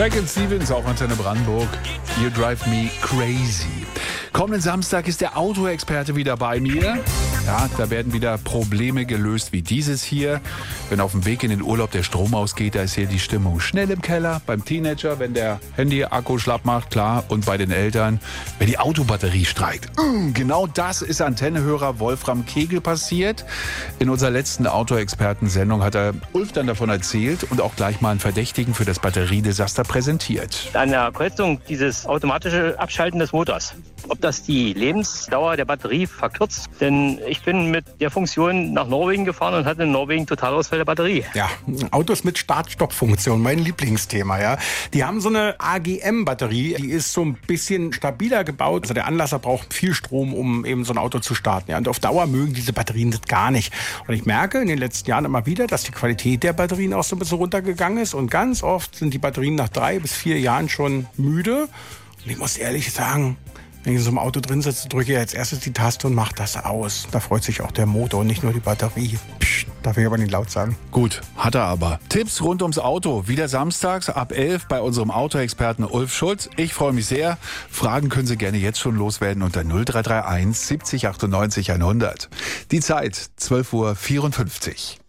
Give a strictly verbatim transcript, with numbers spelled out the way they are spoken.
Shakin' Stevens, auch Antenne Brandenburg. You drive me crazy. Kommenden Samstag ist der Autoexperte wieder bei mir. Ja, da werden wieder Probleme gelöst wie dieses hier. Wenn auf dem Weg in den Urlaub der Strom ausgeht, da ist hier die Stimmung schnell im Keller. Beim Teenager, wenn der Handy-Akku schlapp macht, klar. Und bei den Eltern, wenn die Autobatterie streikt. Mm, genau das ist Antennehörer Wolfram Kegel passiert. In unserer letzten Autoexperten-Sendung hat er Ulf dann davon erzählt und auch gleich mal einen Verdächtigen für das Batteriedesaster präsentiert. An der Kreuzung dieses automatische Abschalten des Motors. Ob das die Lebensdauer der Batterie verkürzt. Denn ich bin mit der Funktion nach Norwegen gefahren und hatte in Norwegen Totalausfall der Batterie. Ja, Autos mit Start-Stopp-Funktion, mein Lieblingsthema. Ja, die haben so eine A G M-Batterie, die ist so ein bisschen stabiler gebaut. Also der Anlasser braucht viel Strom, um eben so ein Auto zu starten. Ja, und auf Dauer mögen diese Batterien das gar nicht. Und ich merke in den letzten Jahren immer wieder, dass die Qualität der Batterien auch so ein bisschen runtergegangen ist. Und ganz oft sind die Batterien nach drei bis vier Jahren schon müde. Und ich muss ehrlich sagen, wenn ich in so einem Auto drin sitze, drücke ich als erstes die Taste und mache das aus. Da freut sich auch der Motor und nicht nur die Batterie. Psst, darf ich aber nicht laut sagen. Gut, hat er aber. Tipps rund ums Auto. Wieder samstags ab elf bei unserem Autoexperten Ulf Schulz. Ich freue mich sehr. Fragen können Sie gerne jetzt schon loswerden unter null drei drei eins siebzig achtundneunzig hundert. Die Zeit zwölf Uhr vierundfünfzig.